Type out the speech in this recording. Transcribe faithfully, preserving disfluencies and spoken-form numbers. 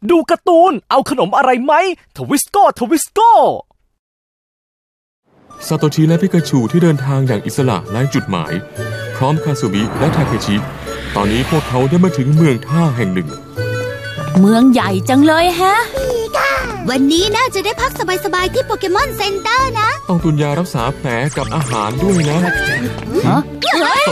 ดูการ์ตูนเอาขนมอะไรไหมทวิสโก้ทวิสโก้ซาโตชิและพิกาชูที่เดินทางอย่างอิสระไร้จุดหมายพร้อมคาซูบิและทาเคชิตอนนี้พวกเขาได้มาถึงเมืองท่าแห่งหนึ่งเมืองใหญ่จังเลยแฮะวันนี้น่าจะได้พักสบายๆที่โปเกมอนเซ็นเตอร์นะต้องตุนยารักษาแผลกับอาหารด้วยนะฮะ